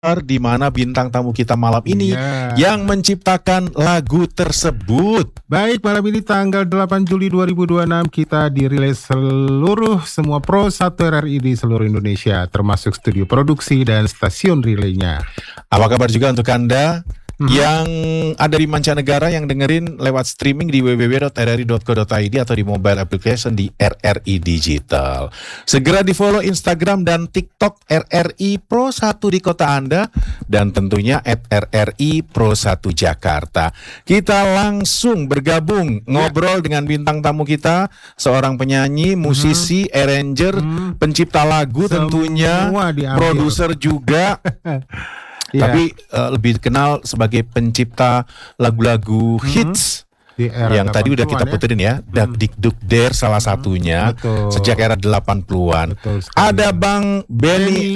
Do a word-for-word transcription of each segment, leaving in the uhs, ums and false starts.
di mana bintang tamu kita malam ini ya. yang menciptakan lagu tersebut. Baik, malam ini tanggal delapan Juli dua ribu dua puluh enam kita dirilis seluruh semua Pro satu R R I di seluruh Indonesia, termasuk studio produksi dan stasiun relaynya. Apa kabar juga untuk Anda Hmm. yang ada di mancanegara yang dengerin lewat streaming di w w w dot r r i dot co dot i d atau di mobile application di R R I Digital. Segera di follow Instagram dan TikTok R R I Pro satu di kota Anda dan tentunya at R R I Pro satu Jakarta. Kita langsung bergabung ngobrol dengan bintang tamu kita, seorang penyanyi, musisi, hmm. arranger, hmm. pencipta lagu, semua tentunya produser juga. Yeah. Tapi uh, lebih dikenal sebagai pencipta lagu-lagu hmm. hits yang tadi udah kita puterin ya, hmm. Dak Dik Duk Der salah satunya. Betul. Sejak era delapan puluhan. Ada Bang Benny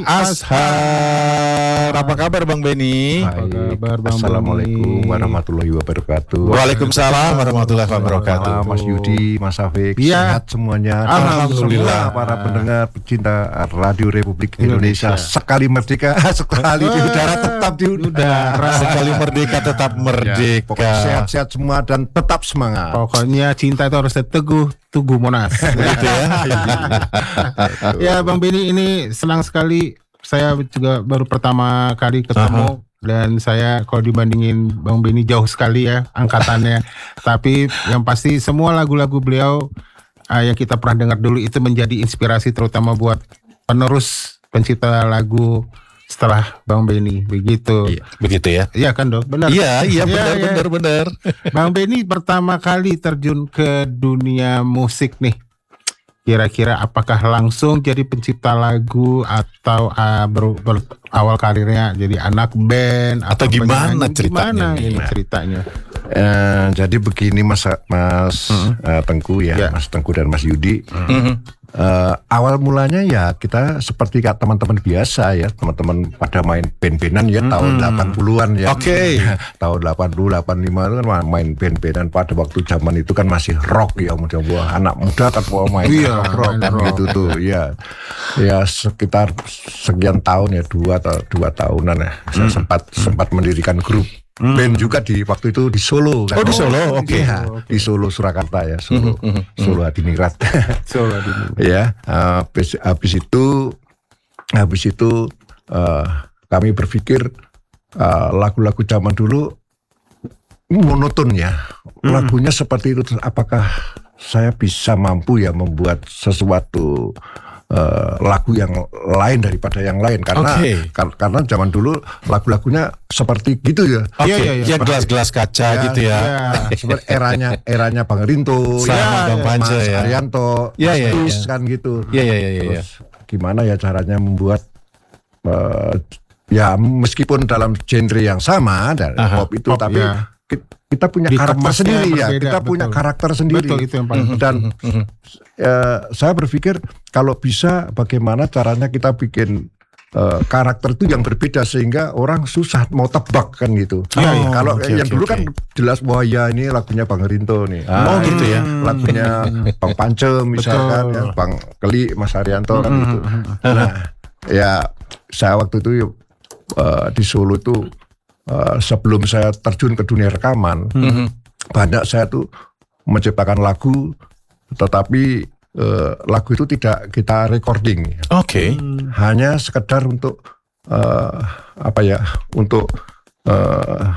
Ashar. Apa kabar Bang Benny? Baik. Assalamualaikum warahmatullahi wabarakatuh. Waalaikumsalam warahmatullahi wabarakatuh. Mas Yudi, Mas Afik, ya. Sehat semuanya. Alhamdulillah. Para pendengar pecinta Radio Republik Indonesia, Indonesia. Sekali merdeka, sekali di udara tetap di udara. Sekali merdeka tetap merdeka. Ya, pokoknya sehat-sehat semua dan tetap semangat. Pokoknya cinta itu harus teguh, Tugu Monas. Gitu ya. Ya Bang Benny, ini senang sekali. Saya juga baru pertama kali ketemu. Uh-huh. Dan saya kalau dibandingin Bang Benny jauh sekali ya angkatannya. Tapi yang pasti semua lagu-lagu beliau uh, yang kita pernah dengar dulu itu menjadi inspirasi terutama buat penerus pencipta lagu setelah Bang Benny, begitu. Iya, begitu ya? Iya kan dok, benar. Iya, iya benar, ya, benar, ya. benar. Bang Benny pertama kali terjun ke dunia musik nih. Kira-kira apakah langsung jadi pencipta lagu atau uh, ber, ber, awal karirnya jadi anak band atau, atau gimana ceritanya? Gimana ini ceritanya? Uh, jadi begini Mas Mas mm-hmm. uh, Tengku ya, yeah. Mas Tengku dan Mas Yudi. Mm-hmm. Uh, awal mulanya ya kita seperti kayak teman-teman biasa ya, teman-teman pada main band-bandan ya, hmm. tahun delapan puluhan ya. Oke. Okay. Tahun delapan puluh, delapan puluh lima itu kan main band-bandan pada waktu zaman itu kan masih rock ya, mudah buah anak muda kan mau main iya, rock kan gitu tuh ya. Ya sekitar sekian tahun ya, dua atau dua tahunan ya. Saya hmm. sempat hmm. sempat mendirikan grup Hmm. band juga di waktu itu di Solo kan? Oh di Solo, oke. Okay. Ya, okay. Di Solo Surakarta ya, Solo, mm-hmm. Solo Hadiningrat. Solo Hadiningrat. Ya, uh, habis, habis itu, habis itu uh, kami berpikir uh, lagu-lagu zaman dulu monoton ya, mm. lagunya seperti itu. Apakah saya bisa mampu ya membuat sesuatu Uh, lagu yang lain daripada yang lain karena okay. kar- karena zaman dulu lagu-lagunya seperti gitu ya. Oke, okay. ya, ya, ya. gelas-gelas kaca ya, gitu ya. ya. Seperti eranya eranya Bang Rinto, ya, Bang Panca, Mas ya. Arianto, ya, Mas ya, Tus ya. kan gitu. Iya iya iya. Terus ya. Gimana ya caranya membuat uh, ya meskipun dalam genre yang sama dan Aha, pop itu pop, tapi ya. kita punya di karakter sendiri ya, berbeda, kita betul. punya karakter sendiri. Betul, itu yang paling dan uh, saya berpikir kalau bisa bagaimana caranya kita bikin uh, karakter itu yang berbeda sehingga orang susah mau tebak kan gitu. Oh, ya, kalau okay, yang okay, dulu okay. kan jelas wah ya ini lagunya Bang Rinto nih. Ah, oh gitu ya. Lagunya Bang Pance misalkan ya, Bang Keli, Mas Arianto kan gitu. Nah, ya saya waktu itu uh, di Solo tuh Uh, sebelum saya terjun ke dunia rekaman, mm-hmm. banyak saya tuh menciptakan lagu, tetapi uh, lagu itu tidak kita recording. Oke. Okay. Hanya sekedar untuk uh, apa ya, untuk uh,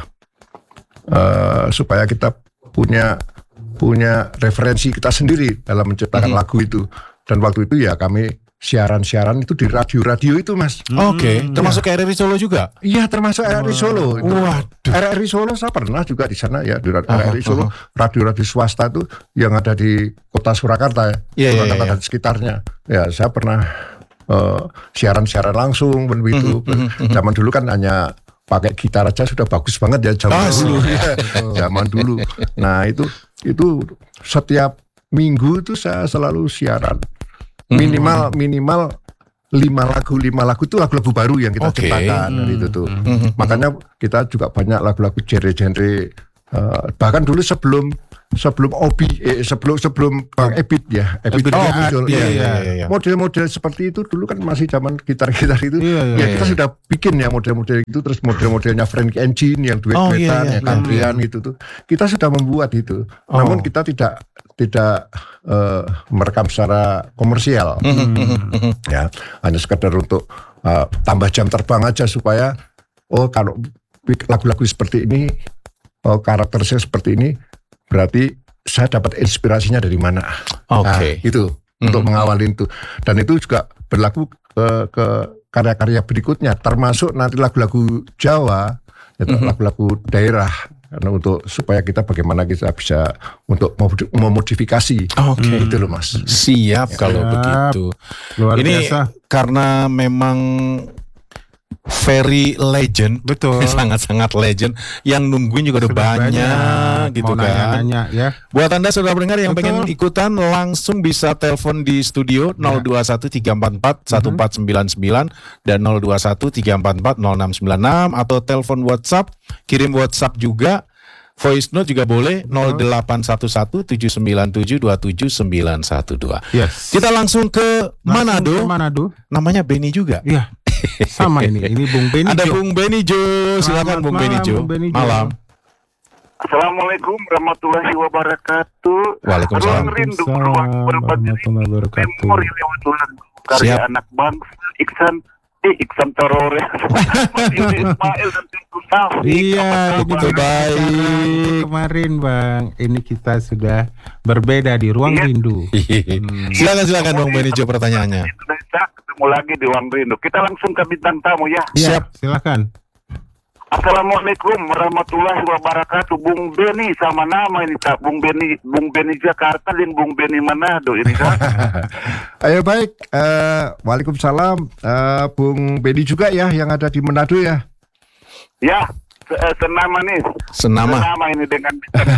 uh, supaya kita punya punya referensi kita sendiri dalam menciptakan mm-hmm. lagu itu. Dan waktu itu ya kami siaran-siaran itu di radio-radio itu Mas. Oke, okay. hmm, termasuk ya. R R I Solo juga? Iya, termasuk R R I Solo. Waduh. R R I Solo saya pernah juga di sana ya, di R R I Solo, radio-radio swasta itu yang ada di kota Surakarta ya, yeah, Surakarta yeah, yeah. dan sekitarnya. Ya, saya pernah uh, siaran-siaran langsung begitu. Mm-hmm. Zaman dulu kan hanya pakai gitar aja sudah bagus banget ya zaman oh, dulu. Ya. Zaman dulu. Nah, itu itu setiap minggu itu saya selalu siaran. Minimal minimal lima lagu lima lagu itu lagu-lagu baru yang kita okay. ciptakan hmm. itu tuh. Hmm. Makanya kita juga banyak lagu-lagu genre-genre Uh, bahkan dulu sebelum sebelum Obi eh, sebelum sebelum Bang Ebit ya Ebit Ebit, oh, ya, muncul, iya, ya, iya, ya. iya, iya. Model-model seperti itu dulu kan masih zaman gitar-gitar itu Iya, iya, ya iya, kita iya. sudah bikin ya model-model itu, terus model-modelnya Frank Engine yang duet-duetan Oh, iya, iya, ya country-an gitu tuh kita sudah membuat itu. Oh. Namun kita tidak tidak uh, merekam secara komersial. Hmm. Ya, hanya sekedar untuk uh, tambah jam terbang aja supaya oh kalau lagu-lagu seperti ini, oh, karakter saya seperti ini, berarti saya dapat inspirasinya dari mana? Oke. Nah, itu mm-hmm. untuk mengawali itu, dan itu juga berlaku ke, ke karya-karya berikutnya, termasuk nanti lagu-lagu Jawa, ya, mm-hmm. lagu-lagu daerah, karena untuk supaya kita bagaimana kita bisa untuk memodifikasi. Oke. Okay. Itu loh Mas. Siap kalau Siap. begitu. Luar Ini biasa. karena memang very legend, Betul. sangat-sangat legend. Yang nungguin juga udah Sudah banyak, banyak, gitu mau kan. nanya-nanya, ya. Buat Anda saudara pendengar yang Betul. pengen ikutan, langsung bisa telepon di studio nol dua satu tiga empat empat satu empat sembilan sembilan dan nol dua satu tiga empat empat nol enam sembilan enam, atau telepon WhatsApp, kirim WhatsApp juga. Voice note juga boleh nol delapan satu satu tujuh sembilan tujuh dua tujuh sembilan satu dua. Yes. Kita langsung ke Langsung Manado. ke Manado. Namanya Benny juga. Iya. Sama ini. Ini Bung Benny Ada Jo. Bung Benny Jo. Silakan Selamat Bung Benny malam, Jo. Bung Benny Jo. Malam. Assalamualaikum warahmatullahi wabarakatuh. Waalaikumsalam. Ruang rindu Waalaikumsalam ruang berbagi warahmatullahi wabarakatuh. memori lewat lagu karya Siap. anak bangsa Iksan eh Iksan Torore Ismail dan Tengku Taufik. Iya, ini Apa betul, kabar? baik. Itu kemarin Bang, ini kita sudah berbeda di ruang Iya. rindu. Silakan silakan Bung Benny Jo pertanyaannya. Indonesia ketemu lagi di ruang rindu. Kita langsung ke bintang tamu ya. Iya, Siap. silakan. Assalamualaikum warahmatullahi wabarakatuh. Bung Benny sama nama ini tak Bung Benny Bung Benny Jakarta dan Bung Benny Manado ini kan. Ayo baik, uh, Waalaikumsalam, uh, Bung Benny juga ya yang ada di Manado ya. Ya, se- senama nih. Senama. Senama ini dengan